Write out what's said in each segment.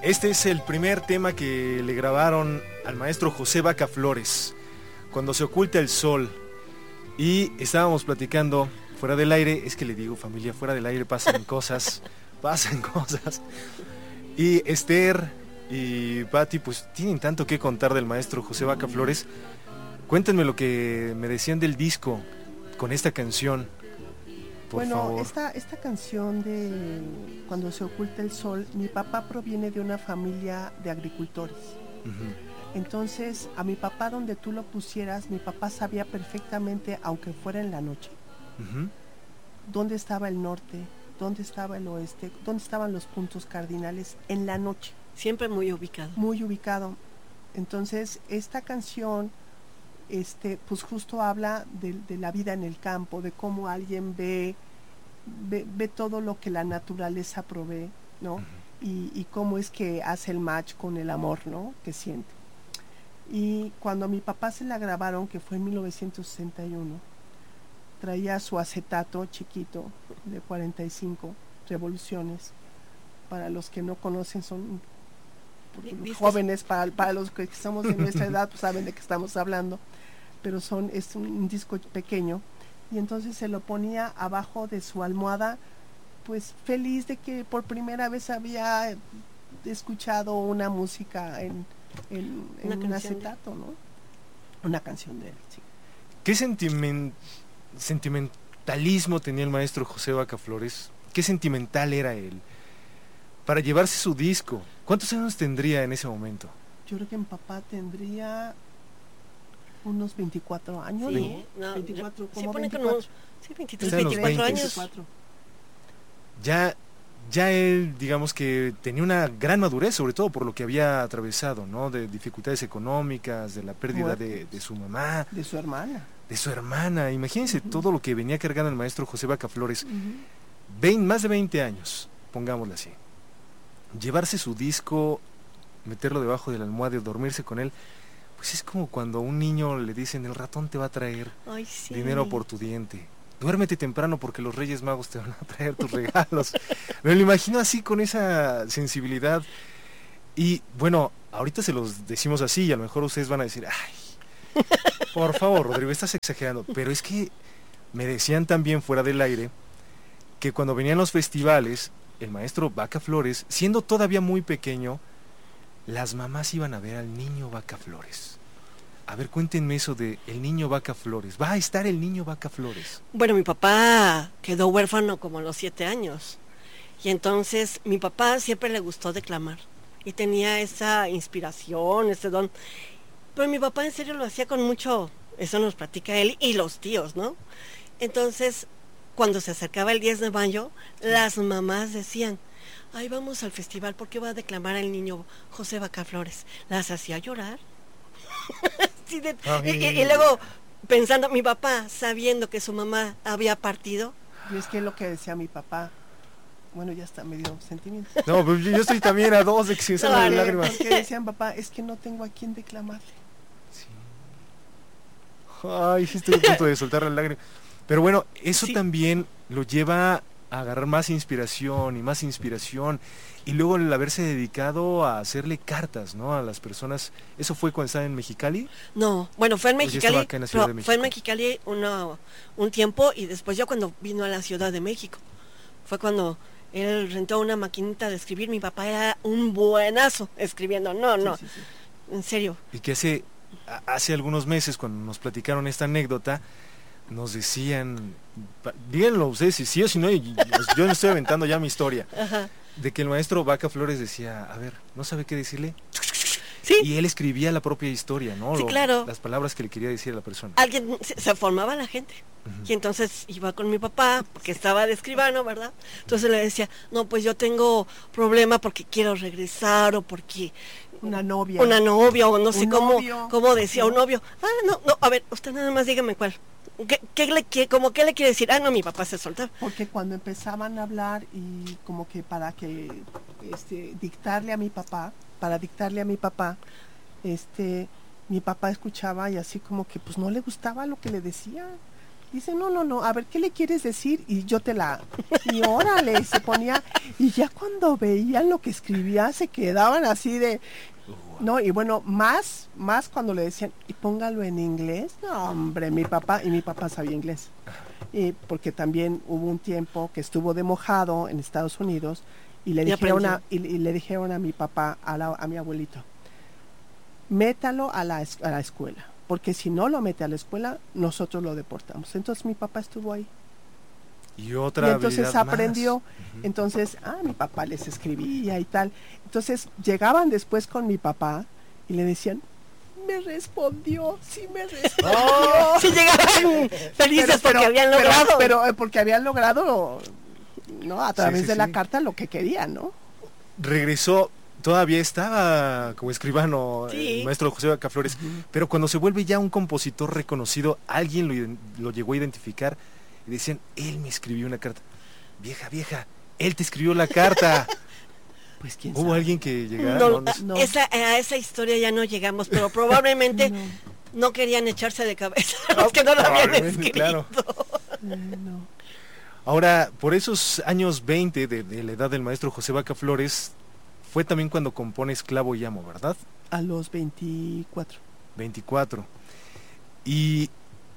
Este es el primer tema que le grabaron al maestro José Vaca Flores, Cuando se oculta el sol. Y estábamos platicando fuera del aire, es que le digo, familia, fuera del aire pasan cosas, pasan cosas. Y Esther y Patti pues tienen tanto que contar del maestro José Vaca Flores. Cuéntenme lo que me decían del disco con esta canción. Por favor. Esta canción de Cuando se oculta el sol, mi papá proviene de una familia de agricultores. Entonces, a mi papá, donde tú lo pusieras, mi papá sabía perfectamente, aunque fuera en la noche, dónde estaba el norte, dónde estaba el oeste, dónde estaban los puntos cardinales en la noche. Siempre muy ubicado. Muy ubicado. Entonces, esta canción, pues justo habla de la vida en el campo, de cómo alguien ve todo lo que la naturaleza provee, ¿no? Y cómo es que hace el match con el amor, ¿no? Que siente. Y cuando a mi papá se la grabaron, que fue en 1961, traía su acetato chiquito de 45 revoluciones. Para los que no conocen, son los jóvenes, para los que somos de nuestra edad, pues saben de qué estamos hablando, pero es un disco pequeño, y entonces se lo ponía abajo de su almohada, pues feliz de que por primera vez había escuchado una música en un acetato, ¿no? Una canción de él, sí. ¿Qué sentimentalismo tenía el maestro José Vaca Flores? ¿Qué sentimental era él? Para llevarse su disco, ¿cuántos años tendría en ese momento? Yo creo que mi papá tendría unos 24 años, sí, ¿no? 24, como 24. Sí, 23, 24 años. 24. Ya él, digamos que tenía una gran madurez, sobre todo por lo que había atravesado, ¿no? De dificultades económicas, de la pérdida de su mamá. De su hermana. De su hermana. Imagínense todo lo que venía cargando el maestro José Vaca Flores. Más de 20 años, pongámoslo así. Llevarse su disco, meterlo debajo de la almohada y dormirse con él, pues es como cuando a un niño le dicen, el ratón te va a traer dinero por tu diente. Duérmete temprano porque los Reyes Magos te van a traer tus regalos. Me lo imagino así, con esa sensibilidad. Y bueno, ahorita se los decimos así y a lo mejor ustedes van a decir, ay, por favor, Rodrigo, estás exagerando. Pero es que me decían también fuera del aire que cuando venían los festivales, el maestro Vaca Flores, siendo todavía muy pequeño, las mamás iban a ver al niño Vaca Flores. A ver, cuéntenme eso de el niño Vaca Flores. ¿Va a estar el niño Vaca Flores? Bueno, mi papá quedó huérfano como a los 7 años. Y entonces mi papá siempre le gustó declamar. Y tenía esa inspiración, ese don. Pero mi papá en serio lo hacía con mucho, eso nos platica él y los tíos, ¿no? Entonces, cuando se acercaba el 10 de mayo, las mamás decían, ay, vamos al festival porque va a declamar el niño José Vaca Flores. Las hacía llorar. Sí, y luego pensando, mi papá sabiendo que su mamá había partido. Y es que lo que decía mi papá, bueno, ya está medio sentimiento. No, pues yo estoy también a dos de que se salgan las lágrimas. Porque decían, papá, es que no tengo a quien declamarle. Sí. Ay, sí estoy a punto de soltar las lágrimas. Pero bueno, eso también lo lleva a agarrar más inspiración y más inspiración, y luego el haberse dedicado a hacerle cartas, ¿no? A las personas. ¿Eso fue cuando estaba en Mexicali? No, bueno, fue en Mexicali, fue en Mexicali un tiempo, y después ya cuando vino a la Ciudad de México, fue cuando él rentó una maquinita de escribir. Mi papá era un buenazo escribiendo, sí. En serio. Y que hace algunos meses, cuando nos platicaron esta anécdota, nos decían, díganlo ustedes si sí o si no, yo no estoy aventando ya mi historia. Ajá. De que el maestro Vaca Flores decía, a ver, ¿no sabe qué decirle? Sí. Y él escribía la propia historia, ¿no? Sí, claro. Las palabras que le quería decir a la persona. Alguien se formaba la gente. Y entonces iba con mi papá, porque estaba de escribano, ¿verdad? Entonces le decía, no, pues yo tengo problema porque quiero regresar, o porque una novia, o no sé cómo decía, un novio. No, a ver, usted nada más dígame cuál. ¿Qué le quiere decir? No, mi papá se soltaba. Porque cuando empezaban a hablar, y como que para dictarle a mi papá, mi papá escuchaba, y así como que pues no le gustaba lo que le decía. Dice, no, a ver, ¿qué le quieres decir? Y yo te la... Y órale, se ponía... Y ya cuando veían lo que escribía, se quedaban así de... No, y bueno, más cuando le decían, y póngalo en inglés. No, hombre, mi papá sabía inglés. Y porque también hubo un tiempo que estuvo de mojado en Estados Unidos, y le dijeron a mi papá, a mi abuelito, métalo a la escuela, porque si no lo mete a la escuela, nosotros lo deportamos. Entonces mi papá estuvo ahí. Y entonces aprendió. Más. Entonces, mi papá les escribía y tal. Entonces llegaban después con mi papá y le decían, me respondió, sí me respondió. Oh, sí llegaban felices porque habían logrado. Pero porque habían logrado, ¿no? A través de la carta lo que querían, ¿no? Regresó. Todavía estaba como escribano, el maestro José Vaca Flores, pero cuando se vuelve ya un compositor reconocido, alguien lo llegó a identificar y decían, él me escribió una carta. Vieja, él te escribió la carta. Pues quién ¿Hubo sabe. alguien que llegara? No. A esa historia ya no llegamos, pero probablemente no querían echarse de cabeza los que no lo habían escrito. Claro. Ahora, por esos años 20 de la edad del maestro José Vaca Flores, fue también cuando compone Esclavo y Amo, ¿verdad? A los 24. 24. Y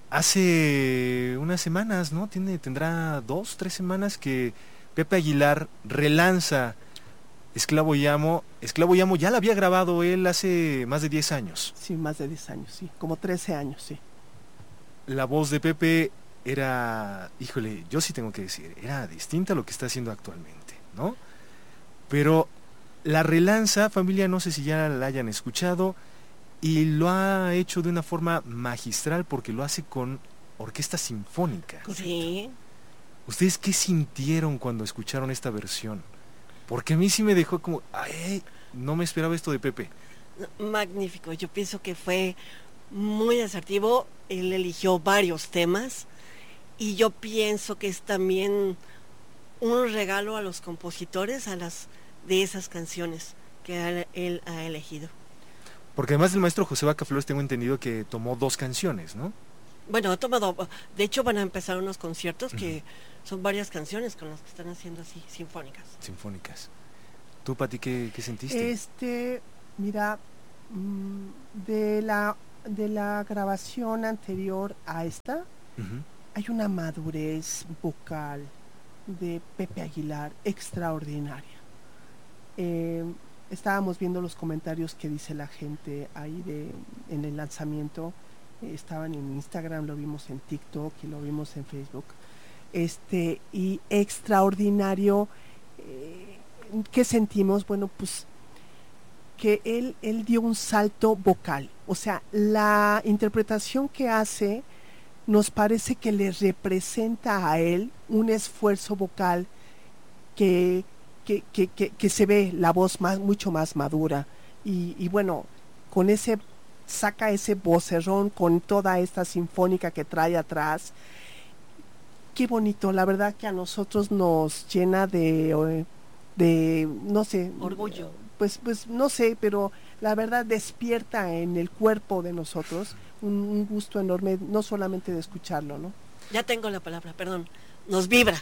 hace unas semanas, ¿no? Tendrá 2, 3 semanas que Pepe Aguilar relanza Esclavo y Amo. Esclavo y Amo ya la había grabado él hace más de 10 años. Sí, más de 10 años, sí. Como 13 años, sí. La voz de Pepe era, híjole, yo sí tengo que decir, era distinta a lo que está haciendo actualmente, ¿no? Pero la relanza, familia, no sé si ya la hayan escuchado, y lo ha hecho de una forma magistral porque lo hace con orquesta sinfónica. Sí. ¿Ustedes qué sintieron cuando escucharon esta versión? Porque a mí sí me dejó como, ay, no me esperaba esto de Pepe. Magnífico, yo pienso que fue muy asertivo, él eligió varios temas y yo pienso que es también un regalo a los compositores, de esas canciones que él ha elegido. Porque además del maestro José Vaca Flores tengo entendido que tomó 2 canciones, ¿no? Bueno, ha tomado, de hecho van a empezar unos conciertos que son varias canciones con las que están haciendo así, sinfónicas. ¿Tú, Pati, qué sentiste? Mira, de la grabación anterior a esta, hay una madurez vocal de Pepe Aguilar extraordinaria. Estábamos viendo los comentarios que dice la gente ahí en el lanzamiento. Estaban en Instagram, lo vimos en TikTok y lo vimos en Facebook. Y extraordinario. ¿Qué sentimos? Bueno, pues que él dio un salto vocal. O sea, la interpretación que hace nos parece que le representa a él un esfuerzo vocal que se ve la voz mucho más madura y bueno, saca ese vocerrón con toda esta sinfónica que trae atrás. Qué bonito, la verdad que a nosotros nos llena de no sé, orgullo. Pues no sé, pero la verdad despierta en el cuerpo de nosotros un gusto enorme, no solamente de escucharlo, ¿no? Ya tengo la palabra, perdón. Nos vibra.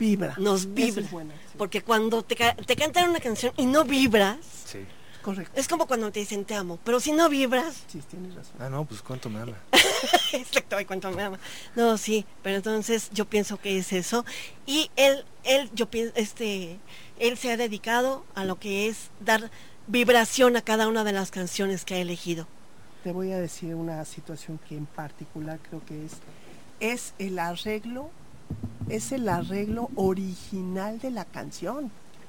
Es buena, sí. Porque cuando te cantan una canción y no vibras, sí. Correcto. Es como cuando te dicen te amo, pero si no vibras. Sí, tienes razón. No, pues cuánto me ama. Exacto, cuánto me ama. No, sí, pero entonces yo pienso que es eso. Y él se ha dedicado a lo que es dar vibración a cada una de las canciones que ha elegido. Te voy a decir una situación que en particular creo que es el arreglo original de la canción.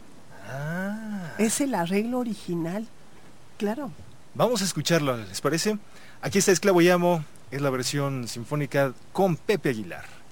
Es el arreglo original, claro. Vamos a escucharlo, ¿les parece? Aquí está Esclavo y Amo, es la versión sinfónica con Pepe Aguilar.